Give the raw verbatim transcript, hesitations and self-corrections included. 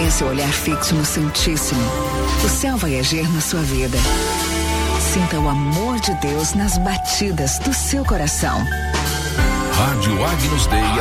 Mantenha seu olhar fixo no Santíssimo. O céu vai agir na sua vida. Sinta o amor de Deus nas batidas do seu coração. Rádio Agnus Dei